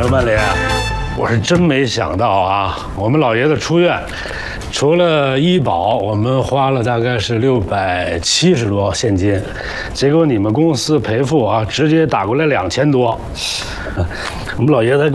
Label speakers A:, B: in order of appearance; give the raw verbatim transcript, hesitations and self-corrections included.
A: 刘半里，我是真没想到啊，我们老爷子出院，除了医保，我们花了大概是六百七十多现金，结果你们公司赔付啊，直接打过来两千多。我们老爷子